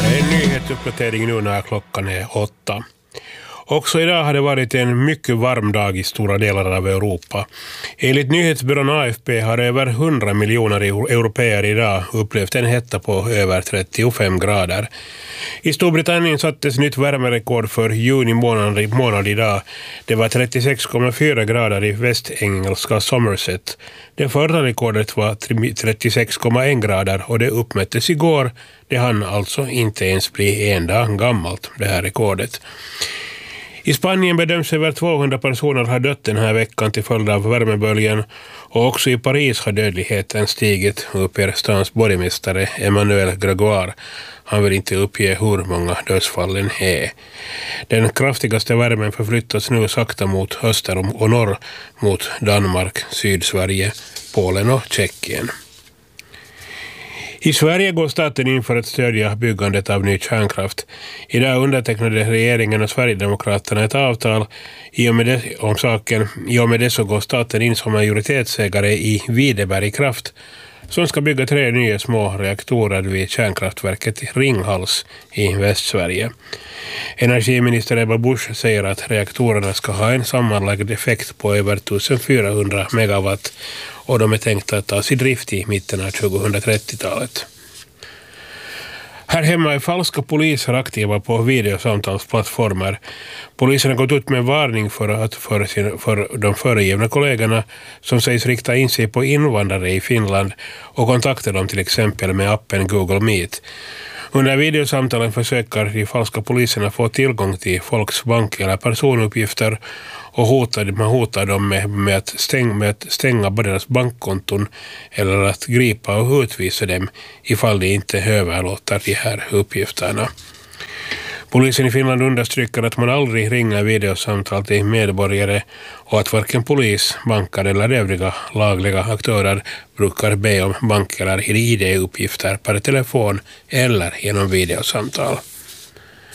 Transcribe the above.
En nyhetsuppdatering nu när klockan är 8. Också idag har det varit en mycket varm dag i stora delar av Europa. Enligt nyhetsbyrån AFP har över 100 miljoner europeer idag upplevt en hetta på över 35 grader. I Storbritannien sattes nytt värmerekord för juni månad idag. Det var 36,4 grader i västengelska Somerset. Det förra rekordet var 36,1 grader och det uppmättes igår. Det hann alltså inte ens bli en dag gammalt, det här rekordet. I Spanien bedöms över 200 personer ha dött den här veckan till följd av värmeböljan och också i Paris har dödligheten stigit, uppger stans borgmästare Emmanuel Grégoire. Han vill inte uppge hur många dödsfallen är. Den kraftigaste värmen förflyttas nu sakta mot öster och norr mot Danmark, Sydsverige, Polen och Tjeckien. I Sverige går staten in för att stödja byggandet av ny kärnkraft. Idag undertecknade regeringen och Sverigedemokraterna ett avtal. I och med det så går staten in som majoritetsägare i Videberg Kraft som ska bygga 3 nya små reaktorer vid kärnkraftverket i Ringhals i Västsverige. Energiminister Ebba Busch säger att reaktorerna ska ha en sammanlagd effekt på över 1400 megawatt och de är tänkta att tas i drift i mitten av 2030-talet. Här hemma är falska poliser aktiva på videosamtalsplattformar. Polisen har gått ut med en varning för de föregivna kollegorna som sägs rikta in sig på invandrare i Finland och kontakta dem till exempel med appen Google Meet. Under videosamtalen försöker de falska poliserna få tillgång till folks bank- eller personuppgifter och man hotar dem med att stänga deras bankkonton eller att gripa och utvisa dem ifall de inte överlåter de här uppgifterna. Polisen i Finland understryker att man aldrig ringer videosamtal till medborgare och att varken polis, banker eller övriga lagliga aktörer brukar be om bank- eller ID-uppgifter per telefon eller genom videosamtal.